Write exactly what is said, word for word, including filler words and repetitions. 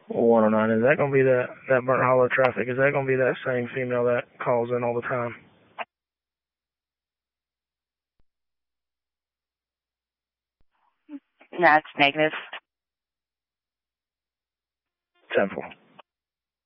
one oh nine, is that going to be that, that Burnt Hollow traffic? Is that going to be that same female that calls in all the time? No, it's negative. Temple.